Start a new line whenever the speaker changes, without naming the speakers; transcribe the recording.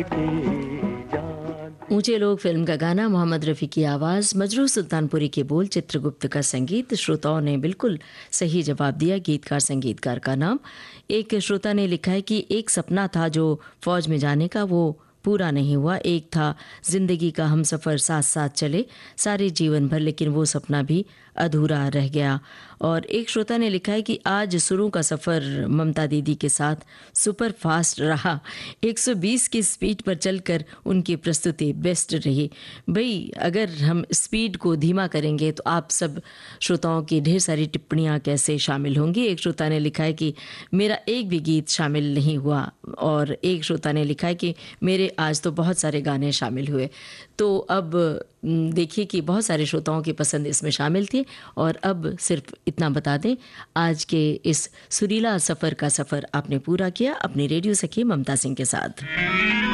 ऊंचे लोग फिल्म का गाना, मोहम्मद रफ़ी की आवाज़, मजरूह सुल्तानपुरी के बोल, चित्रगुप्त का संगीत। श्रोताओं ने बिल्कुल सही जवाब दिया। गीतकार संगीतकार का नाम, एक श्रोता ने लिखा है कि एक सपना था जो फौज में जाने का, वो पूरा नहीं हुआ। एक था जिंदगी का हम सफ़र साथ साथ चले सारे जीवन भर, लेकिन वो सपना भी अधूरा रह गया। और एक श्रोता ने लिखा है कि आज शुरू का सफ़र ममता दीदी के साथ सुपर फास्ट रहा, 120 की स्पीड पर चलकर उनकी प्रस्तुति बेस्ट रही। भाई, अगर हम स्पीड को धीमा करेंगे तो आप सब श्रोताओं की ढेर सारी टिप्पणियां कैसे शामिल होंगी। एक श्रोता ने लिखा है कि मेरा एक भी गीत शामिल नहीं हुआ, और एक श्रोता ने लिखा है कि मेरे आज तो बहुत सारे गाने शामिल हुए। तो अब देखिए कि बहुत सारे श्रोताओं की पसंद इसमें शामिल थी। और अब सिर्फ इतना बता दें, आज के इस सुरीला सफ़र का सफ़र आपने पूरा किया अपनी रेडियो सखी ममता सिंह के साथ।